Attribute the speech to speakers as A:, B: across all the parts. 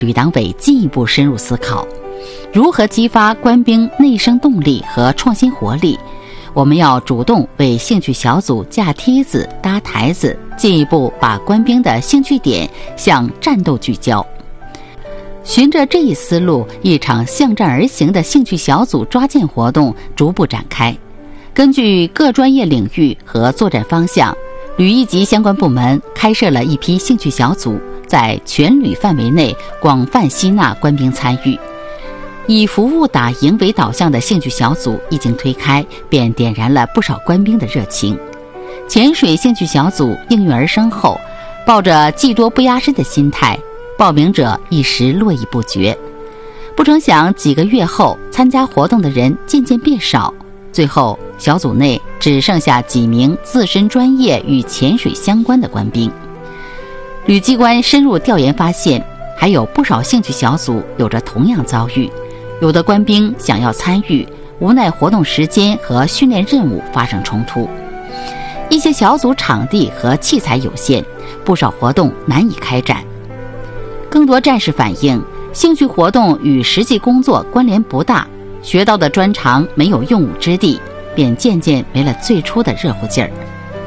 A: 旅党委进一步深入思考，如何激发官兵内生动力和创新活力。我们要主动为兴趣小组架梯子、搭台子，进一步把官兵的兴趣点向战斗聚焦。循着这一思路，一场向战而行的兴趣小组抓建活动逐步展开。根据各专业领域和作战方向，旅一级相关部门开设了一批兴趣小组，在全旅范围内广泛吸纳官兵参与。以服务打赢为导向的兴趣小组一经推开，便点燃了不少官兵的热情。潜水兴趣小组应运而生后，抱着技多不压身的心态，报名者一时络绎不绝。不成想几个月后，参加活动的人渐渐变少，最后小组内只剩下几名自身专业与潜水相关的官兵。旅机关深入调研发现，还有不少兴趣小组有着同样遭遇。有的官兵想要参与，无奈活动时间和训练任务发生冲突。一些小组场地和器材有限，不少活动难以开展。更多战士反映，兴趣活动与实际工作关联不大，学到的专长没有用武之地，便渐渐没了最初的热乎劲儿。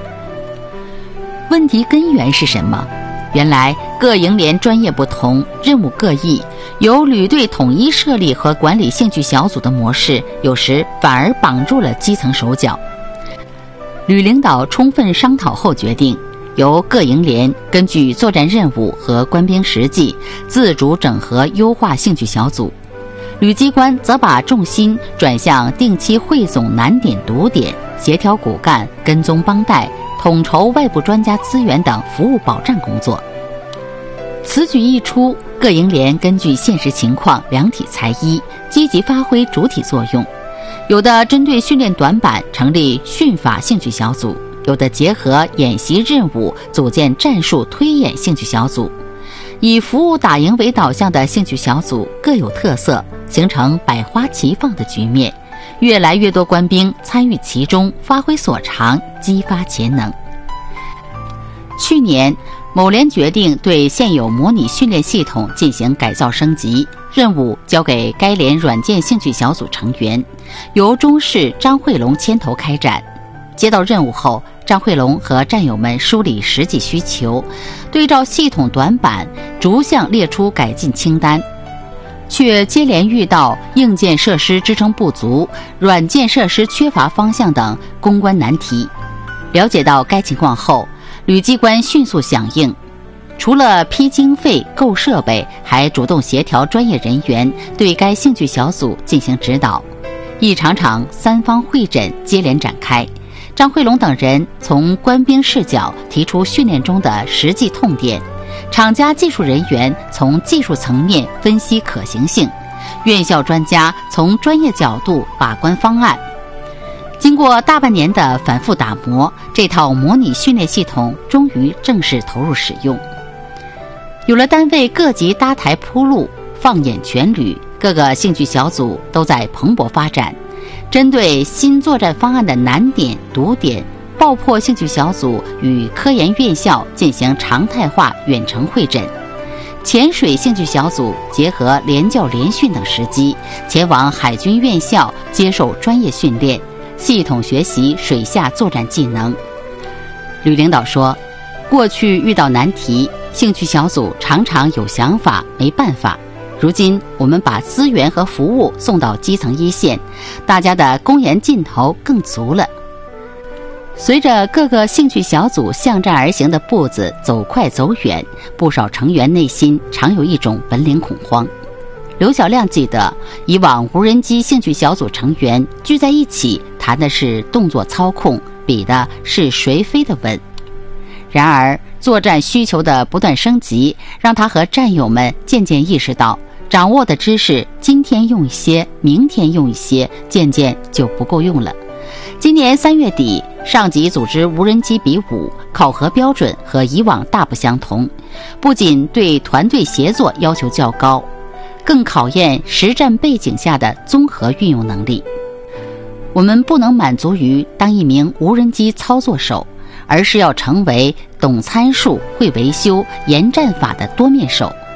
A: 问题根源是什么？原来各营连专业不同，任务各异，由旅队统一设立和管理兴趣小组的模式，有时反而绑住了基层手脚。旅领导充分商讨后决定，由各营连根据作战任务和官兵实际，自主整合优化兴趣小组。旅机关则把重心转向定期汇总难点堵点，协调骨干，跟踪帮带，统筹外部专家资源等服务保障工作。此举一出，各营连根据现实情况量体裁衣，积极发挥主体作用。有的针对训练短板成立训法兴趣小组，有的结合演习任务组建战术推演兴趣小组。以服务打赢为导向的兴趣小组各有特色，形成百花齐放的局面，越来越多官兵参与其中，发挥所长，激发潜能。去年，某连决定对现有模拟训练系统进行改造升级，任务交给该连软件兴趣小组成员，由中士张惠龙牵头开展。接到任务后，张惠龙和战友们梳理实际需求，对照系统短板，逐项列出改进清单，却接连遇到硬件设施支撑不足、软件设施缺乏方向等攻关难题。了解到该情况后，旅机关迅速响应，除了批经费、购设备，还主动协调专业人员对该兴趣小组进行指导。一场场三方会诊接连展开，张惠龙等人从官兵视角提出训练中的实际痛点，厂家技术人员从技术层面分析可行性，院校专家从专业角度把关方案。经过大半年的反复打磨，这套模拟训练系统终于正式投入使用。有了单位各级搭台铺路，放眼全旅，各个兴趣小组都在蓬勃发展。针对新作战方案的难点、堵点，爆破兴趣小组与科研院校进行常态化远程会诊。潜水兴趣小组结合联教联训等时机，前往海军院校接受专业训练，系统学习水下作战技能。旅领导说，过去遇到难题，兴趣小组常常有想法没办法，如今我们把资源和服务送到基层一线，大家的攻研劲头更足了。随着各个兴趣小组向战而行的步子走快走远，不少成员内心常有一种本领恐慌。刘小亮记得，以往无人机兴趣小组成员聚在一起谈的是动作操控，比的是谁飞得稳。然而作战需求的不断升级，让他和战友们渐渐意识到，掌握的知识今天用一些，明天用一些，渐渐就不够用了。今年3月底，上级组织无人机比武，考核标准和以往大不相同，不仅对团队协作要求较高，更考验实战背景下的综合运用能力。我们不能满足于当一名无人机操作手，而是要成为懂参数、会维修、研战法的多面手。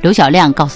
A: 刘小亮告诉